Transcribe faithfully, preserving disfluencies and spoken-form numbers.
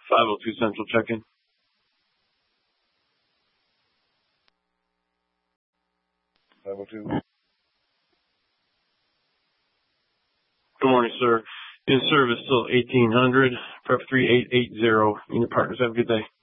five oh two Central, check-in. five oh two. Good morning, sir. In service till eighteen hundred, prep three eight eight zero. Unit partners, have a good day.